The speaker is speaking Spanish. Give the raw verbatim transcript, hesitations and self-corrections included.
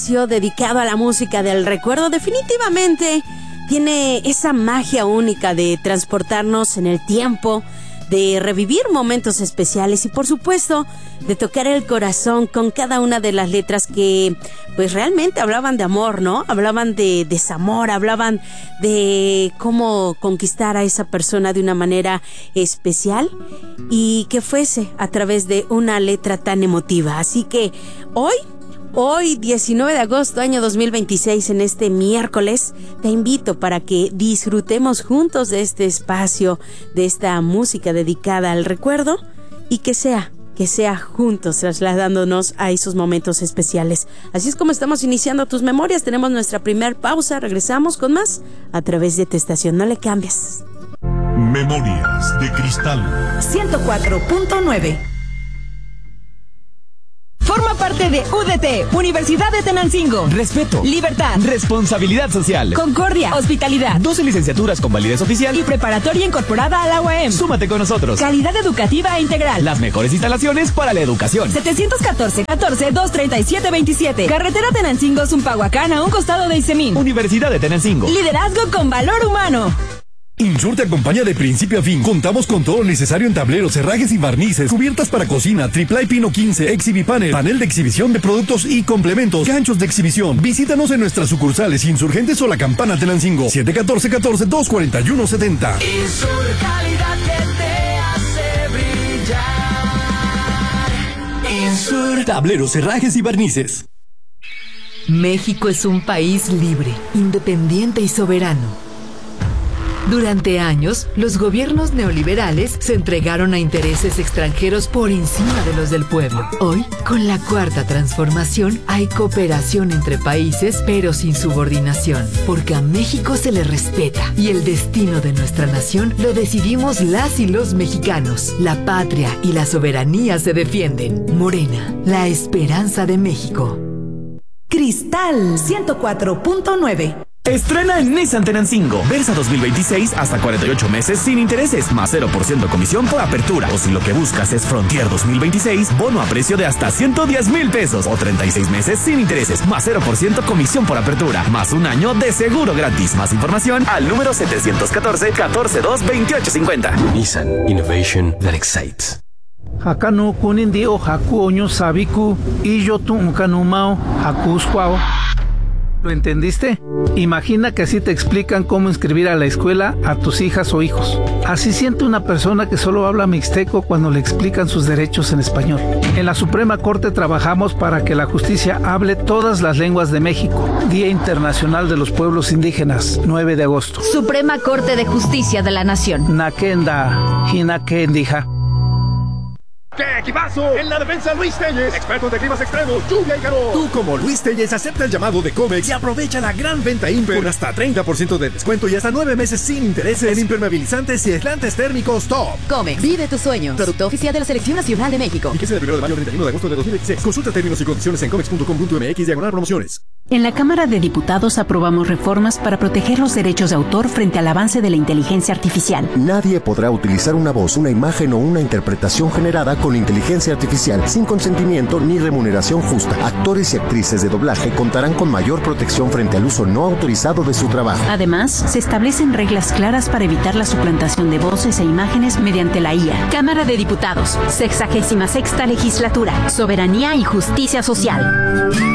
espacio dedicado a la música del recuerdo definitivamente tiene esa magia única de transportarnos en el tiempo, de revivir momentos especiales y por supuesto de tocar el corazón con cada una de las letras que pues realmente hablaban de amor, ¿no? Hablaban de desamor, hablaban de cómo conquistar a esa persona de una manera especial y que fuese a través de una letra tan emotiva. Así que hoy Hoy, diecinueve de agosto, año dos mil veintiséis, en este miércoles, te invito para que disfrutemos juntos de este espacio, de esta música dedicada al recuerdo y que sea, que sea juntos trasladándonos a esos momentos especiales. Así es como estamos iniciando tus memorias. Tenemos nuestra primer pausa. Regresamos con más a través de tu estación. No le cambies. Memorias de Cristal ciento cuatro punto nueve. Forma parte de U D T, Universidad de Tenancingo. Respeto, libertad, responsabilidad social, concordia, hospitalidad, doce licenciaturas con validez oficial y preparatoria incorporada a la U A M. Súmate con nosotros. Calidad educativa e integral. Las mejores instalaciones para la educación. setecientos catorce, catorce, doscientos treinta y siete, veintisiete. Carretera Tenancingo, Zumpahuacán, a un costado de Isemín. Universidad de Tenancingo. Liderazgo con valor humano. Insur te acompaña de principio a fin. Contamos con todo lo necesario en tableros, herrajes y barnices, cubiertas para cocina, triple pino quince, Exhibipanel, panel de exhibición de productos y complementos, ganchos de exhibición. Visítanos en nuestras sucursales Insurgentes o La Campana Tenancingo, siete uno cuatro, catorce, dos cuatro uno, setenta. Insur, calidad que te hace brillar. Insur. Tableros, herrajes y barnices. México es un país libre, independiente y soberano. Durante años, los gobiernos neoliberales se entregaron a intereses extranjeros por encima de los del pueblo. Hoy, con la cuarta transformación, hay cooperación entre países, pero sin subordinación, porque a México se le respeta y el destino de nuestra nación lo decidimos las y los mexicanos. La patria y la soberanía se defienden. Morena, la esperanza de México. Cristal ciento cuatro punto nueve. Estrena en Nissan Tenancingo. Versa dos mil veintiséis hasta cuarenta y ocho meses sin intereses, más cero por ciento comisión por apertura. O si lo que buscas es Frontier dos mil veintiséis, bono a precio de hasta ciento diez mil pesos. O treinta y seis meses sin intereses, más cero por ciento comisión por apertura. Más un año de seguro gratis. Más información al número setecientos catorce, catorce dos, veintiocho cincuenta. Nissan Innovation that excites. Hakanu kunindi o haku oño sabiku y yo tu unkanumao hakuskwao. ¿Lo entendiste? Imagina que así te explican cómo inscribir a la escuela a tus hijas o hijos. Así siente una persona que solo habla mixteco cuando le explican sus derechos en español. En la Suprema Corte trabajamos para que la justicia hable todas las lenguas de México. Día Internacional de los Pueblos Indígenas, nueve de agosto. Suprema Corte de Justicia de la Nación. Nakenda, Hinakendija. ¡Qué equipazo! En la defensa, Luis Telles, experto de climas extremos, lluvia y calor. Tú, como Luis Telles, acepta el llamado de Comex y aprovecha la gran venta Imper con hasta treinta por ciento de descuento y hasta nueve meses sin intereses en impermeabilizantes y aislantes térmicos Top. Comex, vive tus sueños. Producto oficial de la Selección Nacional de México. Y que sea del primero de mayo al treinta y uno de agosto de dos mil veintiséis. Consulta términos y condiciones en comex punto com punto m x diagonal promociones. En la Cámara de Diputados aprobamos reformas para proteger los derechos de autor frente al avance de la inteligencia artificial. Nadie podrá utilizar una voz, una imagen o una interpretación generada con inteligencia artificial sin consentimiento ni remuneración justa. Actores y actrices de doblaje contarán con mayor protección frente al uso no autorizado de su trabajo. Además, se establecen reglas claras para evitar la suplantación de voces e imágenes mediante la I A. Cámara de Diputados, sexagésima sexta legislatura, Soberanía y Justicia Social.